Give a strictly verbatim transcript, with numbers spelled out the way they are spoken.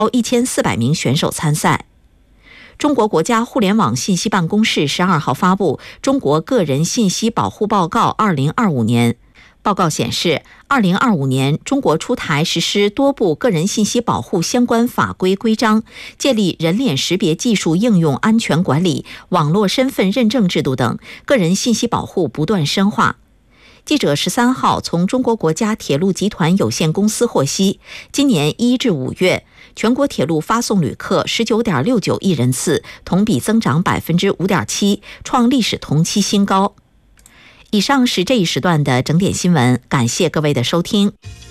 一千四百名选手参赛。中国国家互联网信息办公室十二号发布《中国个人信息保护报告二零二五年》。报告显示，二零二五年中国出台实施多部个人信息保护相关法规规章，建立人脸识别技术应用安全管理、网络身份认证制度等，个人信息保护不断深化。记者十三号从中国国家铁路集团有限公司获悉，今年一至五月，全国铁路发送旅客十九点六九亿人次，同比增长百分之五点七，创历史同期新高。以上是这一时段的整点新闻，感谢各位的收听。